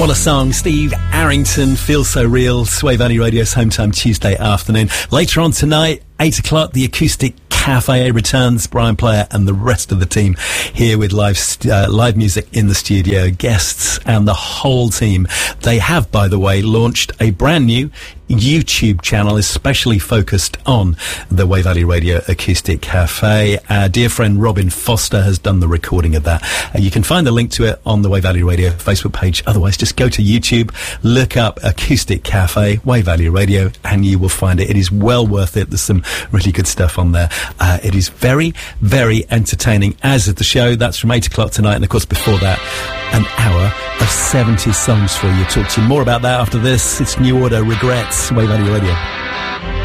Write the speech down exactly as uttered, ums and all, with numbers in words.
What a song. Steve Arrington, Feel So Real, Sway Valley Radio's Home Time Tuesday afternoon. Later on tonight, eight o'clock, the Acoustic Cafe returns. Brian Player and the rest of the team here with live st- uh, live music in the studio, guests and the whole team. They have, by the way, launched a brand new YouTube channel especially focused on the Way Valley Radio Acoustic Cafe. Our dear friend Robin Foster has done the recording of that. Uh, you can find the link to it on the Way Valley Radio Facebook page. Otherwise, just go to YouTube, look up Acoustic Cafe, Way Valley Radio, and you will find it. It is well worth it. There's some really good stuff on there. Uh, it is very, very entertaining, as is the show. That's from eight o'clock tonight, and of course before that, an hour of seventies songs for you. Talk to you more about that after this. It's New Order, Regrets, Way Valley Radio.